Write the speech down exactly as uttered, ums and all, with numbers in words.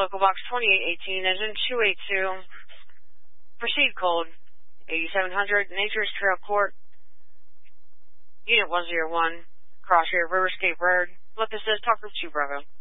Local Box twenty-eight eighteen, engine two eighty-two. Proceed code eighty-seven hundred, Nature's Trail Court, Unit one oh one, Crosshair, Riverscape Road. Look, this is Talker two Bravo.